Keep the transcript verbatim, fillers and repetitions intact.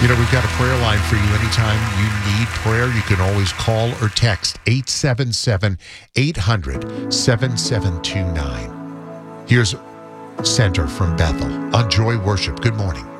You know, we've got a prayer line for you anytime you need prayer. You can always call or text eight seven seven, eight hundred, seven seven two nine. Here's Center from Bethel on Joy Worship. Good morning.